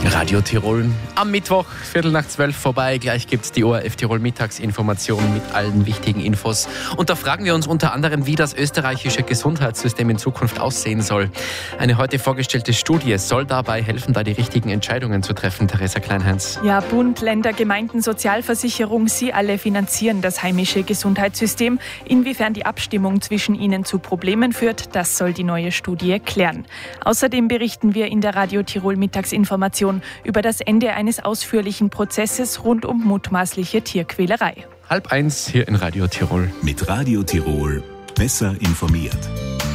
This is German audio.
Radio Tirol am Mittwoch, 11:15 vorbei. Gleich gibt es die ORF Tirol Mittagsinformation mit allen wichtigen Infos. Und da fragen wir uns unter anderem, wie das österreichische Gesundheitssystem in Zukunft aussehen soll. Eine heute vorgestellte Studie soll dabei helfen, da die richtigen Entscheidungen zu treffen. Theresa Kleinheinz. Ja, Bund, Länder, Gemeinden, Sozialversicherung, sie alle finanzieren das heimische Gesundheitssystem. Inwiefern die Abstimmung zwischen ihnen zu Problemen führt, das soll die neue Studie klären. Außerdem berichten wir in der Radio Tirol Mittagsinformation über das Ende eines ausführlichen Prozesses rund um mutmaßliche Tierquälerei. 12:30 hier in Radio Tirol. Mit Radio Tirol besser informiert.